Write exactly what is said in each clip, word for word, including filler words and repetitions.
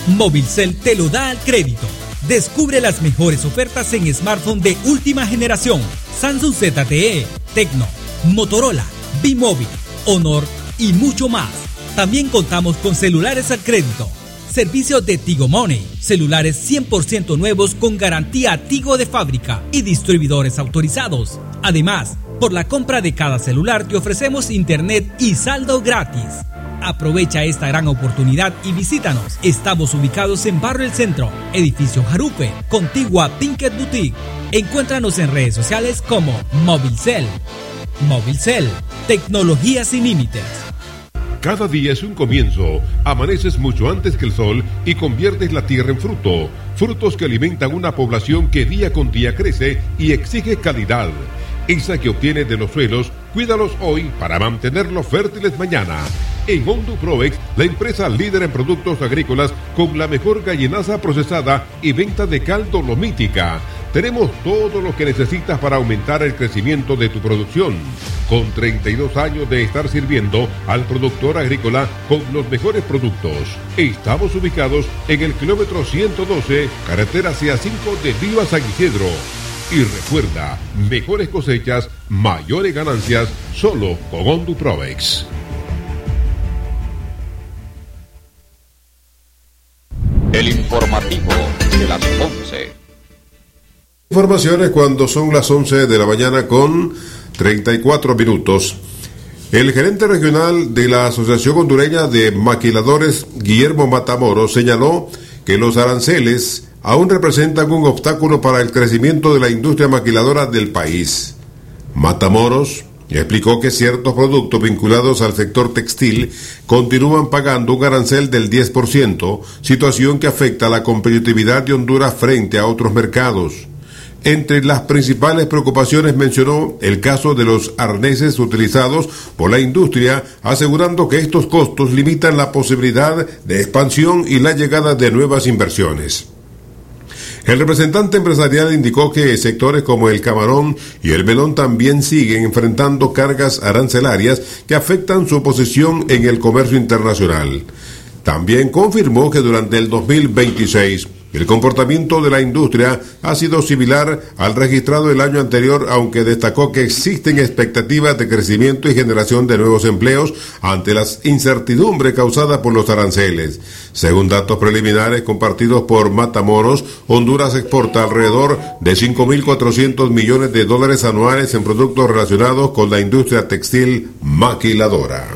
Movilcel te lo da al crédito. Descubre las mejores ofertas en smartphone de última generación. Samsung Z T E, Tecno, Motorola, B-Mobile, Honor y mucho más. También contamos con celulares al crédito. Servicios de Tigo Money, celulares cien por ciento nuevos con garantía Tigo de fábrica y distribuidores autorizados. Además, por la compra de cada celular te ofrecemos internet y saldo gratis. Aprovecha esta gran oportunidad y visítanos. Estamos ubicados en Barrio El Centro, Edificio Jarupe, contigua Pinkett Boutique. Encuéntranos en redes sociales como Movilcel. Movilcel, tecnología sin límites. Cada día es un comienzo. Amaneces mucho antes que el sol y conviertes la tierra en fruto. Frutos que alimentan una población que día con día crece y exige calidad. Esa que obtienes de los suelos, cuídalos hoy para mantenerlos fértiles mañana. En Honduprovex, la empresa líder en productos agrícolas con la mejor gallinaza procesada y venta de caldo lomítica. Tenemos todo lo que necesitas para aumentar el crecimiento de tu producción. Con treinta y dos años de estar sirviendo al productor agrícola con los mejores productos. Estamos ubicados en el kilómetro ciento doce, carretera C A cinco de Viva San Isidro. Y recuerda, mejores cosechas, mayores ganancias, solo con Honduprovex. El informativo de las once. Informaciones cuando son las once de la mañana con treinta y cuatro minutos. El gerente regional de la Asociación Hondureña de Maquiladores, Guillermo Matamoros, señaló que los aranceles aún representan un obstáculo para el crecimiento de la industria maquiladora del país. Matamoros explicó que ciertos productos vinculados al sector textil continúan pagando un arancel del diez por ciento, situación que afecta a la competitividad de Honduras frente a otros mercados. Entre las principales preocupaciones mencionó el caso de los arneses utilizados por la industria, asegurando que estos costos limitan la posibilidad de expansión y la llegada de nuevas inversiones. El representante empresarial indicó que sectores como el camarón y el melón también siguen enfrentando cargas arancelarias que afectan su posición en el comercio internacional. También confirmó que durante el dos mil veintiséis el comportamiento de la industria ha sido similar al registrado el año anterior, aunque destacó que existen expectativas de crecimiento y generación de nuevos empleos ante las incertidumbres causadas por los aranceles. Según datos preliminares compartidos por Matamoros, Honduras exporta alrededor de cinco mil cuatrocientos millones de dólares anuales en productos relacionados con la industria textil maquiladora.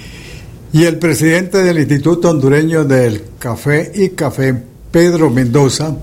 Y el presidente del Instituto Hondureño del Café y Café, Pedro Mendoza,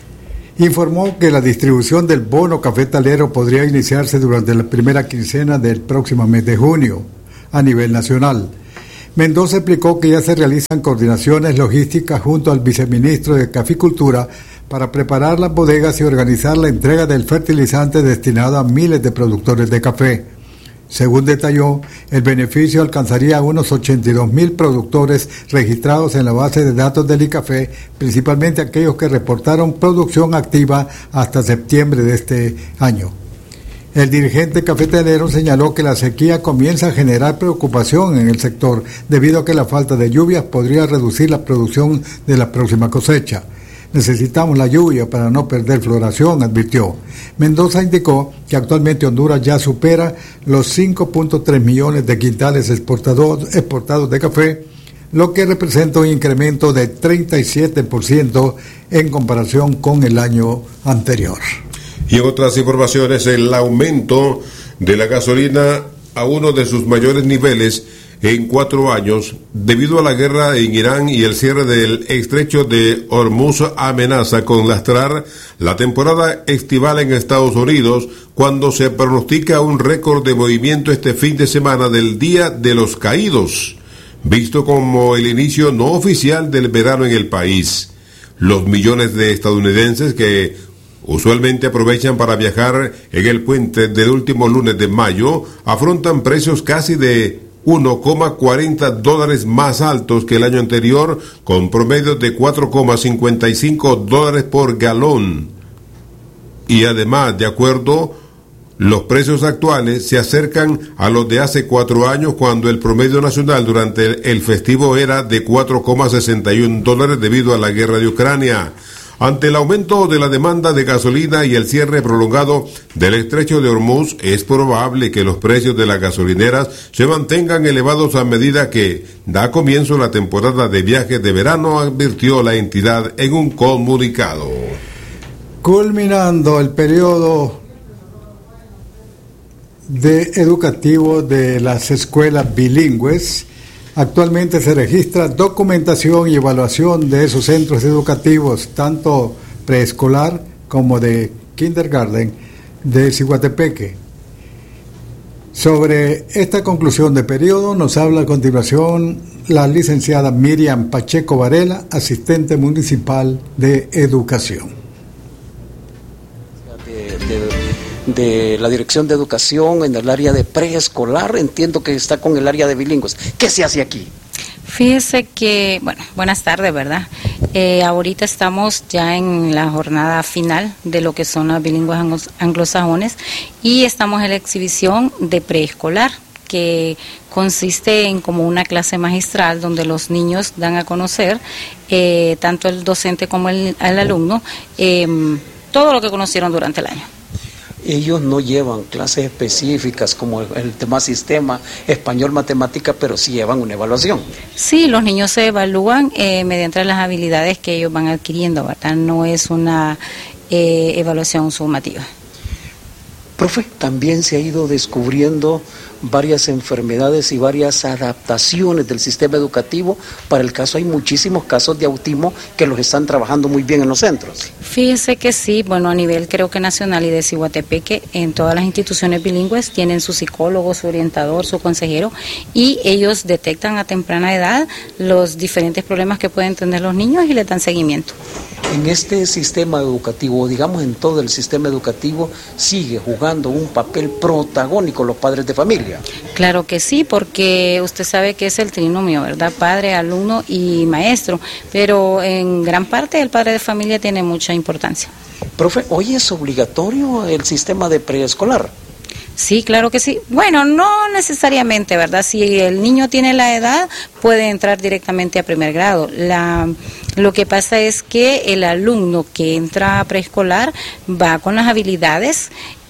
informó que la distribución del bono cafetalero podría iniciarse durante la primera quincena del próximo mes de junio a nivel nacional. Mendoza explicó que ya se realizan coordinaciones logísticas junto al viceministro de Caficultura para preparar las bodegas y organizar la entrega del fertilizante destinado a miles de productores de café. Según detalló, el beneficio alcanzaría a unos ochenta y dos mil productores registrados en la base de datos del ICAFE, principalmente aquellos que reportaron producción activa hasta septiembre de este año. El dirigente cafetalero señaló que la sequía comienza a generar preocupación en el sector, debido a que la falta de lluvias podría reducir la producción de la próxima cosecha. Necesitamos la lluvia para no perder floración, advirtió. Mendoza indicó que actualmente Honduras ya supera los cinco punto tres millones de quintales exportados, exportados de café, lo que representa un incremento de treinta y siete por ciento en comparación con el año anterior. Y en otras informaciones, el aumento de la gasolina a uno de sus mayores niveles en cuatro años, debido a la guerra en Irán y el cierre del estrecho de Hormuz, amenaza con lastrar la temporada estival en Estados Unidos, cuando se pronostica un récord de movimiento este fin de semana del Día de los Caídos, visto como el inicio no oficial del verano en el país. Los millones de estadounidenses que usualmente aprovechan para viajar en el puente del último lunes de mayo afrontan precios casi de uno coma cuarenta dólares más altos que el año anterior, con promedio de cuatro coma cincuenta y cinco dólares por galón. Y además, de acuerdo Los precios actuales se acercan a los de hace cuatro años, cuando el promedio nacional durante el, el festivo era de cuatro coma sesenta y uno dólares debido a la guerra de Ucrania. Ante el aumento de la demanda de gasolina y el cierre prolongado del estrecho de Hormuz, es probable que los precios de las gasolineras se mantengan elevados a medida que da comienzo la temporada de viajes de verano, advirtió la entidad en un comunicado. Culminando el periodo de educativo de las escuelas bilingües, actualmente se registra documentación y evaluación de esos centros educativos, tanto preescolar como de kindergarten de Ciguatepeque. Sobre esta conclusión de periodo nos habla a continuación la licenciada Miriam Pacheco Varela, asistente municipal de educación. De, de... de la Dirección de Educación en el área de preescolar, entiendo que está con el área de bilingües. ¿Qué se hace aquí? Fíjese que, bueno, buenas tardes, ¿verdad? Eh, ahorita estamos ya en la jornada final de lo que son los bilingües anglosajones y estamos en la exhibición de preescolar, que consiste en como una clase magistral donde los niños dan a conocer, eh, tanto el docente como el, el alumno, eh, todo lo que conocieron durante el año. Ellos no llevan clases específicas como el, el tema sistema, español, matemática, pero sí llevan una evaluación. Sí, los niños se evalúan eh, mediante las habilidades que ellos van adquiriendo, ¿verdad? No es una eh, evaluación sumativa. Profe, también se ha ido descubriendo varias enfermedades y varias adaptaciones del sistema educativo. Para el caso, hay muchísimos casos de autismo que los están trabajando muy bien en los centros. Fíjese que sí, bueno, a nivel creo que nacional y de Ciguatepeque, en todas las instituciones bilingües tienen su psicólogo, su orientador, su consejero, y ellos detectan a temprana edad los diferentes problemas que pueden tener los niños y les dan seguimiento. En este sistema educativo, digamos en todo el sistema educativo, sigue jugando un papel protagónico los padres de familia. Claro que sí, porque usted sabe que es el trinomio, ¿verdad? Padre, alumno y maestro, pero en gran parte el padre de familia tiene mucha importancia. Profe, ¿hoy es obligatorio el sistema de preescolar? Sí, claro que sí. Bueno, no necesariamente, ¿verdad? Si el niño tiene la edad, puede entrar directamente a primer grado. La, lo que pasa es que el alumno que entra a preescolar va con las habilidades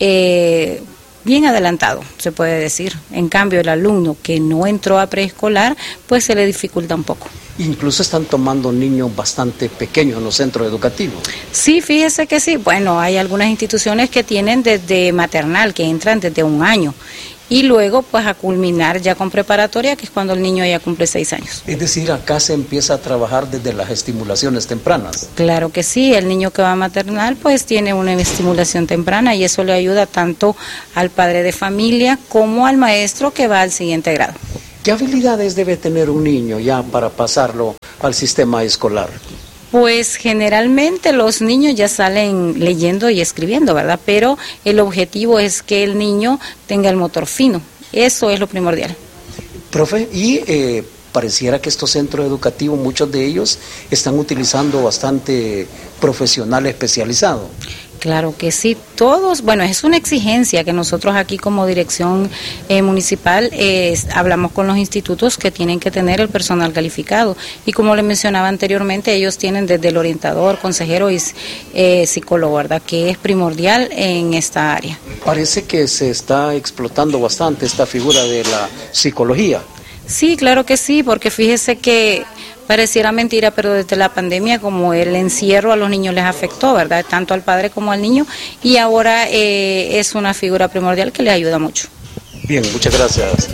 eh, bien adelantado, se puede decir. En cambio, el alumno que no entró a preescolar, pues se le dificulta un poco. Incluso están tomando niños bastante pequeños en los centros educativos. Sí, fíjese que sí. Bueno, hay algunas instituciones que tienen desde maternal, que entran desde un año. Y luego, pues, a culminar ya con preparatoria, que es cuando el niño ya cumple seis años. Es decir, acá se empieza a trabajar desde las estimulaciones tempranas. Claro que sí. El niño que va a maternal, pues, tiene una estimulación temprana y eso le ayuda tanto al padre de familia como al maestro que va al siguiente grado. ¿Qué habilidades debe tener un niño ya para pasarlo al sistema escolar? Pues generalmente los niños ya salen leyendo y escribiendo, ¿verdad? Pero el objetivo es que el niño tenga el motor fino. Eso es lo primordial. Profe, y eh, pareciera que estos centros educativos, muchos de ellos, están utilizando bastante profesional especializado. Claro que sí, todos, bueno, es una exigencia que nosotros aquí como dirección eh, municipal eh, hablamos con los institutos que tienen que tener el personal calificado y como le mencionaba anteriormente, ellos tienen desde el orientador, consejero y eh, psicólogo, ¿verdad? Que es primordial en esta área. Parece que se está explotando bastante esta figura de la psicología. Sí, claro que sí, porque fíjese que pareciera mentira, pero desde la pandemia, como el encierro a los niños les afectó, ¿verdad? Tanto al padre como al niño, y ahora eh, es una figura primordial que les ayuda mucho. Bien, muchas gracias.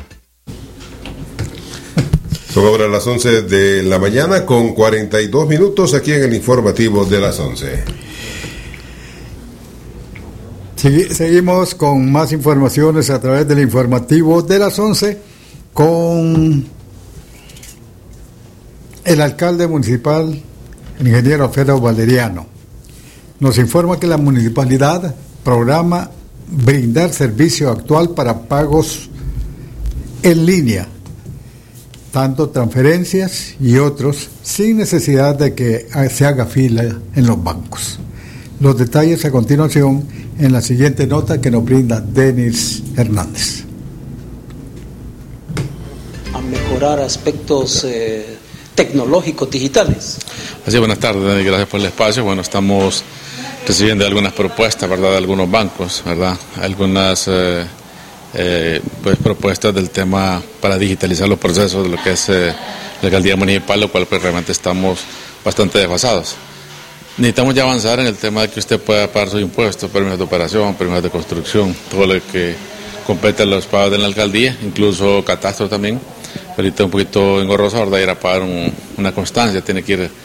Son ahora las once de la mañana con cuarenta y dos minutos aquí en el informativo de las once. Seguimos con más informaciones a través del informativo de las once con el alcalde municipal, el ingeniero Alfredo Valeriano. Nos informa que la municipalidad programa brindar servicio actual para pagos en línea, tanto transferencias y otros, sin necesidad de que se haga fila en los bancos. Los detalles a continuación en la siguiente nota que nos brinda Denis Hernández. A mejorar aspectos eh, tecnológicos, digitales. Así, buenas tardes, Dani, gracias por el espacio. Bueno, estamos recibiendo algunas propuestas, ¿verdad?, de algunos bancos, ¿verdad?, algunas eh, eh, pues, propuestas del tema para digitalizar los procesos de lo que es eh, la alcaldía municipal, lo cual pues realmente estamos bastante desfasados. Necesitamos ya avanzar en el tema de que usted pueda pagar sus impuestos, permisos de operación, permisos de construcción, todo lo que compete a los pagos de la alcaldía, incluso catastro también. Ahorita un poquito engorroso, ¿verdad?, ir a pagar un, una constancia, tiene que ir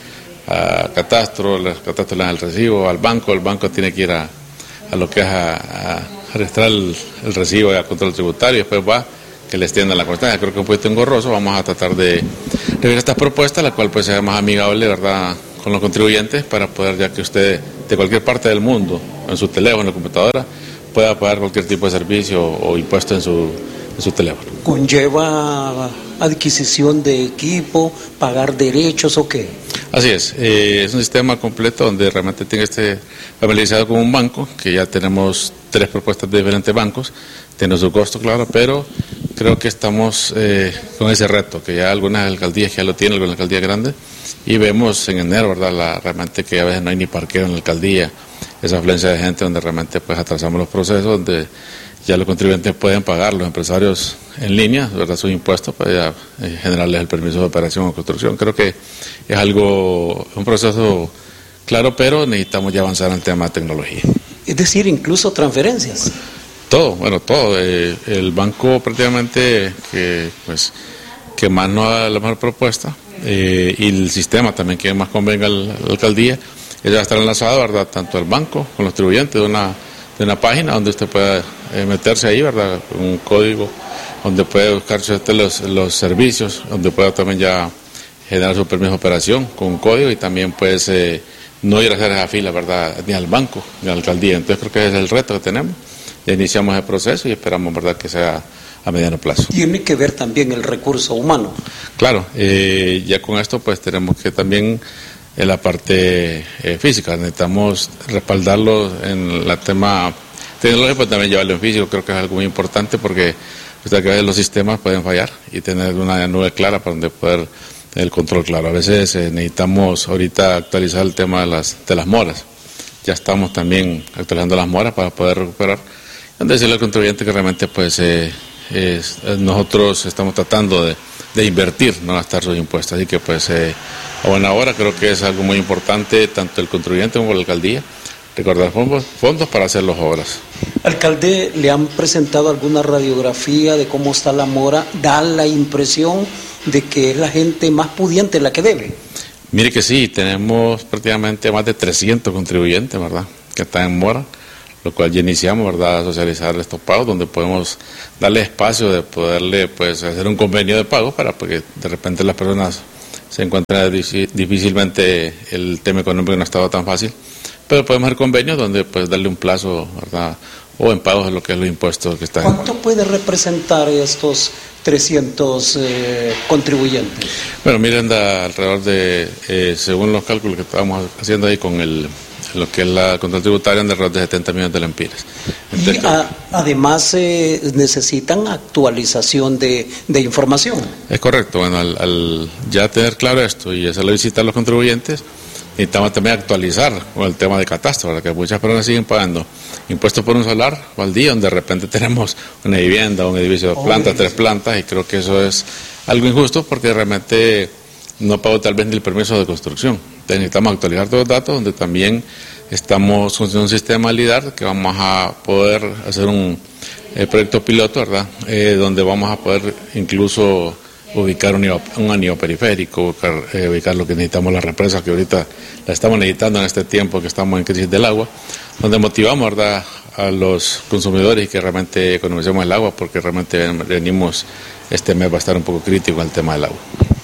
a catastro, el catastro le dan el recibo, al banco, el banco tiene que ir a, a lo que es a, a registrar el, el recibo y a control tributario, después va que le extiendan la constancia. Creo que un poquito engorroso, vamos a tratar de revisar estas propuestas, la cual pues sea más amigable, ¿verdad?, con los contribuyentes, para poder, ya que usted de cualquier parte del mundo, en su teléfono, en la computadora, pueda pagar cualquier tipo de servicio o impuesto en su, en su teléfono. ¿Conlleva adquisición de equipo, pagar derechos o qué? Así es, eh, es un sistema completo donde realmente tiene que estar familiarizado con un banco, que ya tenemos tres propuestas de diferentes bancos, tiene su costo, claro, pero creo que estamos eh, con ese reto, que ya algunas alcaldías ya lo tienen, algunas alcaldías grandes, y vemos en enero, ¿verdad?, la, realmente que a veces no hay ni parqueo en la alcaldía, esa afluencia de gente donde realmente pues atrasamos los procesos, donde ya los contribuyentes pueden pagar, los empresarios en línea, ¿verdad?, sus impuestos, para ya eh, generarles el permiso de operación o construcción. Creo que es algo, un proceso claro, pero necesitamos ya avanzar en el tema de tecnología. Es decir, incluso transferencias. Todo, bueno, todo. Eh, el banco prácticamente que, pues, que más nos da la mejor propuesta, eh, y el sistema también que más convenga a la alcaldía, ella va a estar enlazado, ¿verdad?, tanto al banco con los contribuyentes de una, de una página donde usted pueda eh, meterse ahí, ¿verdad?, con un código donde puede buscarse usted los, los servicios, donde pueda también ya generar su permiso de operación con un código, y también pues eh, no ir a hacer esa fila, ¿verdad?, ni al banco ni a la alcaldía. Entonces creo que ese es el reto que tenemos. Ya iniciamos el proceso y esperamos, ¿verdad?, que sea a mediano plazo. Tiene que ver también el recurso humano. Claro, eh, ya con esto pues tenemos que también en la parte eh, física, necesitamos respaldarlo en el tema tecnológico, pues también llevarlo en físico. Creo que es algo muy importante, porque usted que a veces los sistemas pueden fallar, y tener una nube clara para donde poder tener el control claro. A veces eh, necesitamos ahorita actualizar el tema de las, de las moras. Ya estamos también actualizando las moras para poder recuperar, donde decirle al contribuyente que realmente pues eh, es, nosotros estamos tratando de, de invertir, no gastar sus impuestos. Así que pues eh, a buena hora creo que es algo muy importante, tanto el contribuyente como la alcaldía, recordar fondos, fondos para hacer las obras. Alcalde, ¿le han presentado alguna radiografía de cómo está la mora? Da la impresión de que es la gente más pudiente la que debe. Mire que sí, tenemos prácticamente más de trescientos contribuyentes, ¿verdad?, que están en mora, lo cual ya iniciamos, ¿verdad?, a socializar estos pagos, donde podemos darle espacio de poderle pues hacer un convenio de pago, para porque de repente las personas se encuentran difícilmente, el tema económico no ha estado tan fácil, pero podemos hacer convenios donde pues darle un plazo, ¿verdad?, o en pagos de lo que es los impuestos que están. ¿Cuánto puede representar estos trescientos eh, contribuyentes? Bueno, miren, da alrededor de, eh, según los cálculos que estábamos haciendo ahí con el lo que es la control tributaria, de alrededor de setenta millones de lempiras. Entonces, y a, además eh, necesitan actualización de, de información. Es correcto. Bueno, al, al ya tener claro esto y hacerlo visitar a los contribuyentes, necesitamos también actualizar con el tema de catastro, ¿verdad?, que muchas personas siguen pagando impuestos por un solar o al día, donde de repente tenemos una vivienda, un edificio de dos plantas, tres plantas, y creo que eso es algo injusto, porque realmente no pago tal vez ni el permiso de construcción. Entonces necesitamos actualizar todos los datos, donde también estamos con un sistema de LIDAR, que vamos a poder hacer un eh, proyecto piloto, ¿verdad?, eh, donde vamos a poder incluso ubicar un, un anillo periférico, ubicar, eh, ubicar lo que necesitamos las represas, que ahorita la estamos necesitando en este tiempo que estamos en crisis del agua, donde motivamos, ¿verdad?, a los consumidores y que realmente economicemos el agua, porque realmente venimos, este mes va a estar un poco crítico el tema del agua.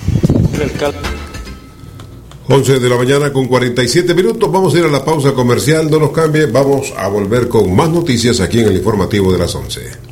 once de la mañana con cuarenta y siete minutos, vamos a ir a la pausa comercial, no nos cambie, vamos a volver con más noticias aquí en el informativo de las once.